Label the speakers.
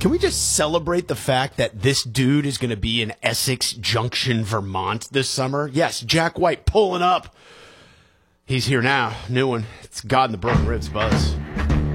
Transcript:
Speaker 1: Can we just celebrate the fact that this dude is going to be in Essex Junction, Vermont this summer? Yes, Jack White pulling up. He's here now. New one. It's God in the Broken Ribs Buzz.